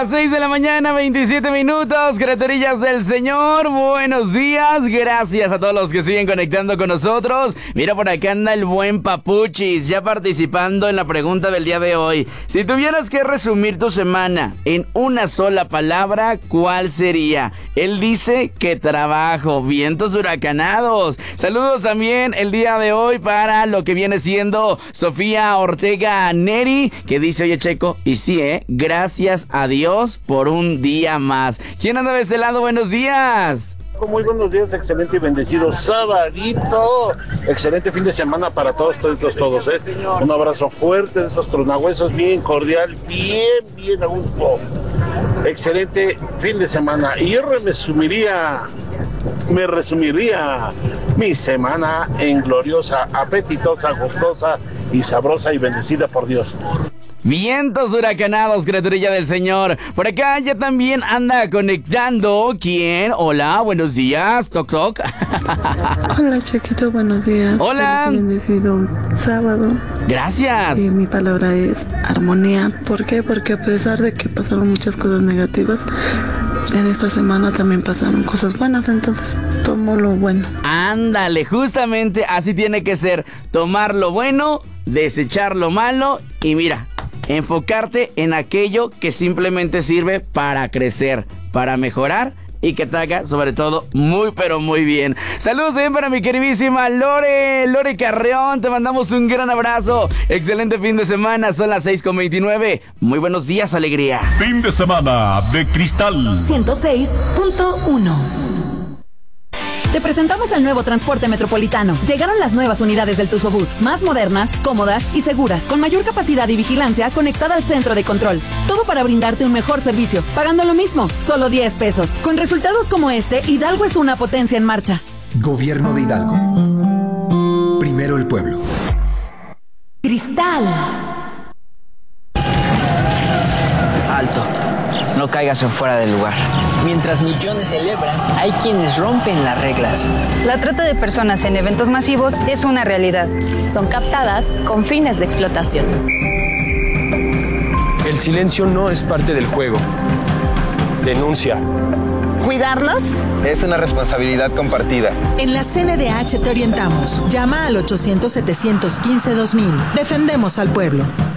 las 6 de la mañana, 27 minutos, criaturillas del Señor, buenos días, gracias a todos los que siguen conectando con nosotros. Mira, por acá anda el buen Papuchis, ya participando en la pregunta del día de hoy. Si tuvieras que resumir tu semana en una sola palabra, ¿cuál sería? Él dice que trabajo, vientos huracanados. Saludos también el día de hoy para lo que viene siendo Sofía Ortega Neri, que dice, oye Checo, y sí, gracias a Dios por un día más. ¿Quién anda de este lado? Buenos días. Muy buenos días, excelente y bendecido sabadito, excelente fin de semana para todos. Un abrazo fuerte de esos tronahuesos, bien cordial, bien a gusto. Excelente fin de semana. Y yo me resumiría mi semana en gloriosa, apetitosa, gustosa y sabrosa y bendecida por Dios. Vientos huracanados, criaturilla del Señor. Por acá ya también anda conectando. ¿Quién? Hola, buenos días. Toc, toc. Hola, Chequito, buenos días. Hola. Bendecido sábado. Gracias. Y mi palabra es armonía. ¿Por qué? Porque a pesar de que pasaron muchas cosas negativas, en esta semana también pasaron cosas buenas, entonces tomo lo bueno. Ándale, justamente así tiene que ser. Tomar lo bueno, desechar lo malo y mira, enfocarte en aquello que simplemente sirve para crecer, para mejorar y que te haga sobre todo muy pero muy bien. Saludos también para mi queridísima Lore Carreón, te mandamos un gran abrazo. Excelente fin de semana, son las 6:29. Muy buenos días, alegría. Fin de semana de Cristal 106.1. Te presentamos el nuevo transporte metropolitano. Llegaron las nuevas unidades del Tuzobús, más modernas, cómodas y seguras, con mayor capacidad y vigilancia conectada al centro de control. Todo para brindarte un mejor servicio, pagando lo mismo, solo 10 pesos. Con resultados como este, Hidalgo es una potencia en marcha. Gobierno de Hidalgo. Primero el pueblo. Cristal. Alto. No caigas en fuera del lugar. Mientras millones celebran, hay quienes rompen las reglas. La trata de personas en eventos masivos es una realidad. Son captadas con fines de explotación. El silencio no es parte del juego. Denuncia. ¿Cuidarlos? Es una responsabilidad compartida. En la CNDH te orientamos. Llama al 800-715-2000. Defendemos al pueblo.